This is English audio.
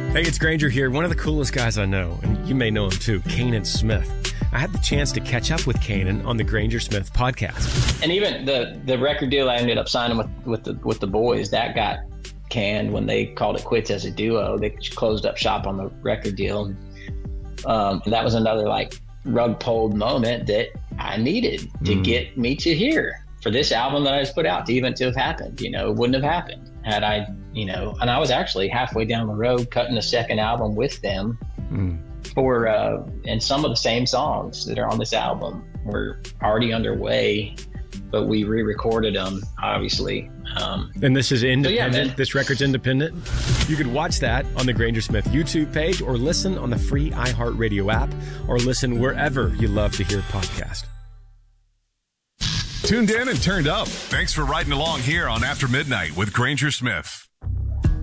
Hey, it's Granger here, one of the coolest guys I know, and you may know him too, Kanan Smith. I had the chance to catch up with Kanan on the Granger Smith podcast. And even the record deal I ended up signing with the boys, that got canned when they called it quits as a duo. They closed up shop on the record deal. And that was another like rug pulled moment that I needed to get me to here for this album that I just put out to have happened. You know, it wouldn't have happened had I, and I was actually halfway down the road cutting a second album with them for, and some of the same songs that are on this album were already underway, but we re-recorded them, obviously. And this is independent? So yeah, this record's independent? You could watch that on the Granger Smith YouTube page or listen on the free iHeartRadio app or listen wherever you love to hear podcasts. Tuned in and turned up. Thanks for riding along here on After Midnight with Granger Smith.